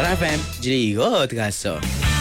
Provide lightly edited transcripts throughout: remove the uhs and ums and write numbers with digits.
Kelantan FM, jadi terasa.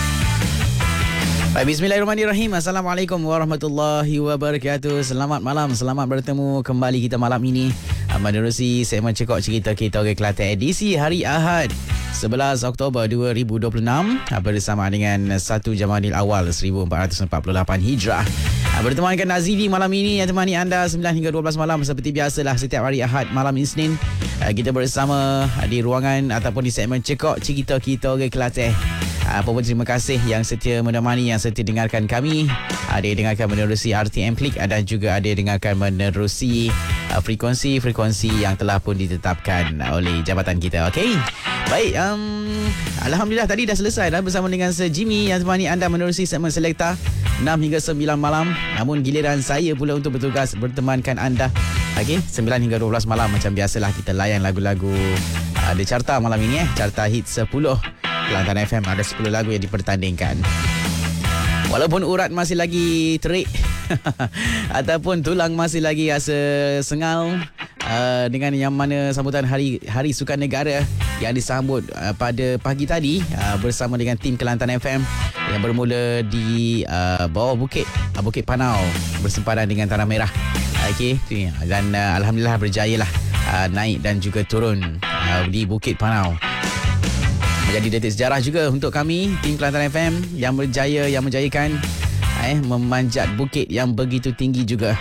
Baik, bismillahirrahmanirrahim. Assalamualaikum warahmatullahi wabarakatuh. Selamat malam, selamat bertemu kembali kita malam ini menerusi segmen Cekok Cerita Kita Orang Kelantan edisi hari Ahad 11 Oktober 2026 bersama dengan 1 Jamadil Awal 1448 Hijrah. Bertemankan Nazili malam ini yang temani anda 9 hingga 12 malam seperti biasalah setiap hari Ahad malam Isnin. Kita bersama di ruangan ataupun di segmen Cekok Cerita Kita Orang Kelantan. Apa pun terima kasih yang setia menemani, yang setia dengarkan kami. Ada yang dengarkan menerusi RTM Klik dan juga ada yang dengarkan menerusi frekuensi-frekuensi yang telah pun ditetapkan oleh jabatan kita. Okey. Baik, alhamdulillah tadi dah selesai dah bersama dengan Sir Jimmy yang temani anda menerusi segmen Selekta 6 hingga 9 malam. Namun giliran saya pula untuk bertugas bertemankan anda. Okey, 9 hingga 12 malam macam biasalah kita layan lagu-lagu ada carta malam ini carta hit 10 Kelantan FM. Ada 10 lagu yang dipertandingkan. Walaupun urat masih lagi terik ataupun tulang masih lagi rasa sengal dengan yang mana sambutan Hari Sukan Negara yang disambut pada pagi tadi bersama dengan tim Kelantan FM yang bermula di bawah Bukit Panau bersempadan dengan Tanah Merah. Okey, dan alhamdulillah berjayalah naik dan juga turun di Bukit Panau. Menjadi detik sejarah juga untuk kami tim Kelantan FM yang menjayakan memanjat bukit yang begitu tinggi juga.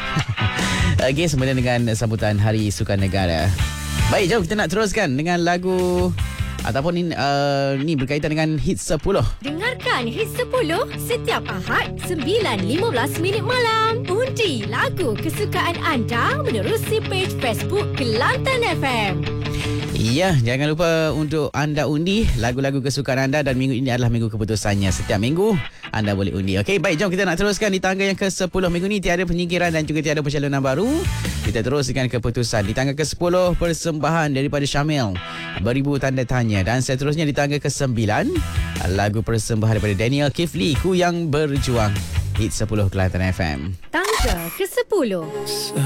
Okey, sempena dengan sambutan Hari Sukan Negara. Baik, jom kita nak teruskan dengan lagu ataupun ni berkaitan dengan Hit 10. Dengarkan Hit 10 setiap Ahad 9.15 minit malam. Undi lagu kesukaan anda menerusi page Facebook Kelantan FM. Ya, jangan lupa untuk anda undi lagu-lagu kesukaan anda dan minggu ini adalah minggu keputusannya. Setiap minggu anda boleh undi. Okey, baik, jom kita nak teruskan di tangga yang ke-10. Minggu ni tiada penyingkiran dan juga tiada pencalonan baru. Kita teruskan keputusan. Di tangga ke-10, persembahan daripada Syamil, Beribu Tanda Tanya. Dan seterusnya di tangga ke-9, lagu persembahan daripada Daniel Kifli, Ku Yang Berjuang. Hit 10 Kelantan FM. Tangga ke-10.